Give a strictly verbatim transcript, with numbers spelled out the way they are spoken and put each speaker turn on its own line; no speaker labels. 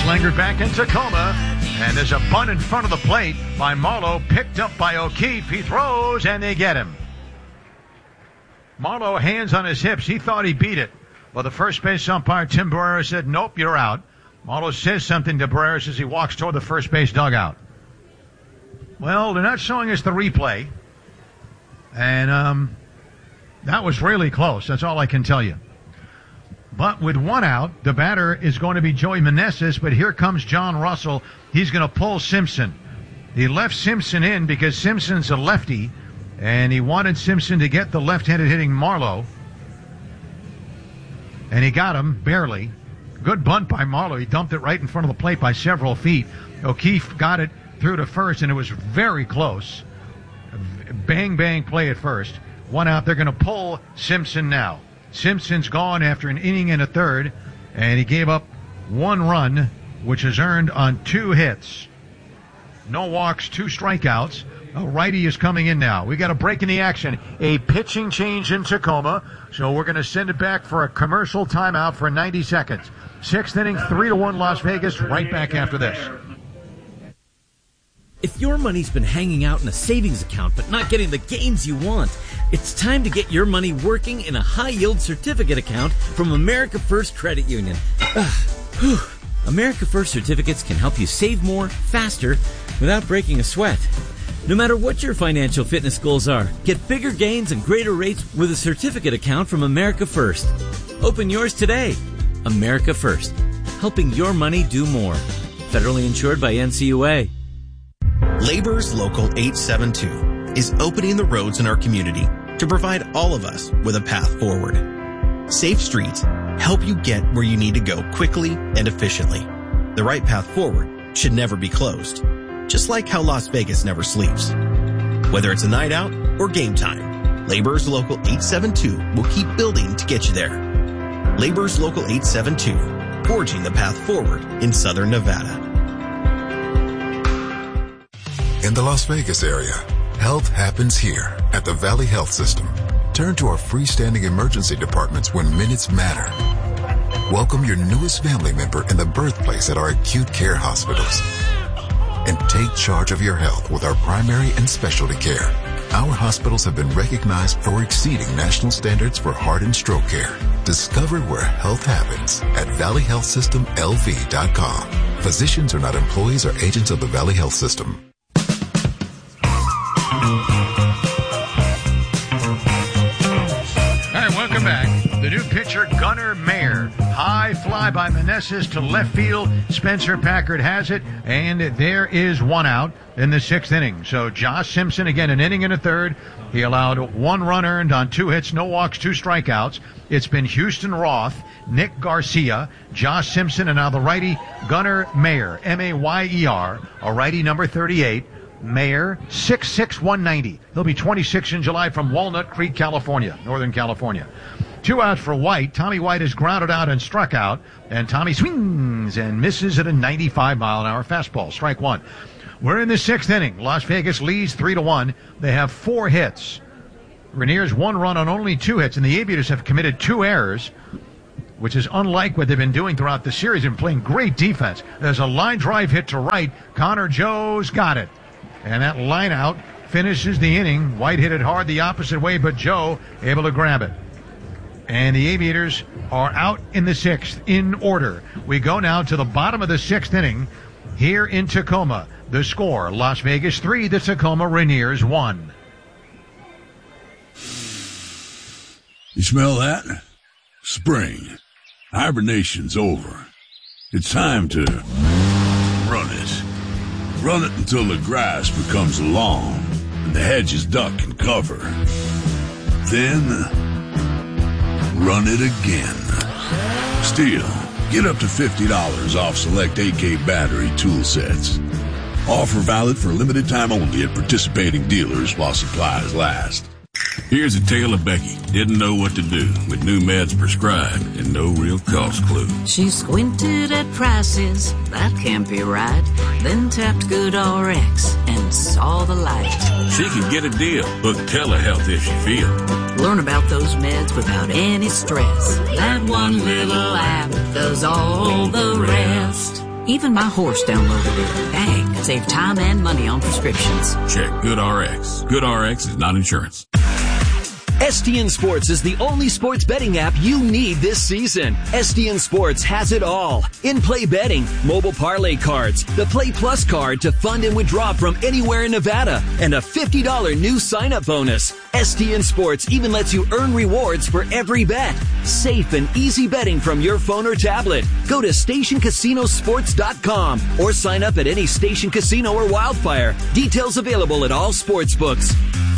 lingered back in Tacoma, and there's a bunt in front of the plate by Marlowe, picked up by O'Keefe. He throws, and they get him. Marlowe, hands on his hips. He thought he beat it. Well, the first base umpire, Tim Barrera, said, nope, you're out. Marlowe says something to Barrera as he walks toward the first base dugout. Well, they're not showing us the replay. And um, that was really close. That's all I can tell you. But with one out, the batter is going to be Joey Meneses, but here comes John Russell. He's going to pull Simpson. He left Simpson in because Simpson's a lefty, and he wanted Simpson to get the left-handed hitting Marlowe. And he got him, barely. Good bunt by Marlowe. He dumped it right in front of the plate by several feet. O'Keefe got it through to first, and it was very close. Bang, bang play at first. One out. They're going to pull Simpson now. Simpson's gone after an inning and a third, and he gave up one run, which is earned on two hits. No walks, two strikeouts. A righty is coming in now. We got a break in the action. A pitching change in Tacoma, so we're going to send it back for a commercial timeout for ninety seconds. Sixth inning, three to one Las Vegas. Right back after this.
If your money's been hanging out in a savings account but not getting the gains you want, it's time to get your money working in a high-yield certificate account from America First Credit Union. America First certificates can help you save more, faster, without breaking a sweat. No matter what your financial fitness goals are, get bigger gains and greater rates with a certificate account from America First. Open yours today. America First, helping your money do more. Federally insured by N C U A.
Labor's Local eight seven two is opening the roads in our community to provide all of us with a path forward. Safe streets help you get where you need to go quickly and efficiently. The right path forward should never be closed, just like how Las Vegas never sleeps. Whether it's a night out or game time, Labor's Local eight seven two will keep building to get you there. Labor's Local eight seven two, forging the path forward in Southern Nevada.
In the Las Vegas area, health happens here at the Valley Health System. Turn to our freestanding emergency departments when minutes matter. Welcome your newest family member in the birthplace at our acute care hospitals. And take charge of your health with our primary and specialty care. Our hospitals have been recognized for exceeding national standards for heart and stroke care. Discover where health happens at valley health system l v dot com. Physicians are not employees or agents of the Valley Health System.
All right, welcome back. The new pitcher, Gunnar Mayer. High fly by Meneses to left field. Spencer Packard has it, and there is one out in the sixth inning. So Josh Simpson, again, an inning and a third. He allowed one run earned on two hits, no walks, two strikeouts. It's been Houston Roth, Nick Garcia, Josh Simpson, and now the righty, Gunnar Mayer, M A Y E R, a righty number thirty-eight. Mayer, six six, one ninety. He'll be twenty-six in July from Walnut Creek, California, Northern California. Two outs for White. Tommy White is grounded out and struck out, and Tommy swings and misses at a ninety-five mile an hour fastball. Strike one. We're in the sixth inning. Las Vegas leads three to one. They have four hits. Rainier's one run on only two hits, and the Aviators have committed two errors, which is unlike what they've been doing throughout the series and playing great defense. There's a line drive hit to right. Connor Joe's got it. And that line out finishes the inning. White hit it hard the opposite way, but Joe able to grab it. And the Aviators are out in the sixth in order. We go now to the bottom of the sixth inning here in Tacoma. The score, Las Vegas three, the Tacoma Rainiers one.
You smell that? Spring. Hibernation's over. It's time to run it. Run it until the grass becomes long and the hedges duck and cover. Then, run it again. Still, get up to fifty dollars off select A K battery tool sets. Offer valid for a limited time only at participating dealers while supplies last. Here's a tale of Becky. Didn't know what to do with new meds prescribed and no real cost clue.
She squinted at prices, that can't be right. Then tapped GoodRx and saw the light.
She can get a deal. Book telehealth if she feel.
Learn about those meds without any stress. That one little app does all the rest. Even my horse downloaded it. Dang, save time and money on prescriptions.
Check GoodRx. GoodRx is not insurance.
S T N Sports is the only sports betting app you need this season. S T N Sports has it all. In-play betting, mobile parlay cards, the Play Plus card to fund and withdraw from anywhere in Nevada, and a fifty dollars new sign-up bonus. S T N Sports even lets you earn rewards for every bet. Safe and easy betting from your phone or tablet. Go to station casino sports dot com or sign up at any Station Casino or Wildfire. Details available at all sports books.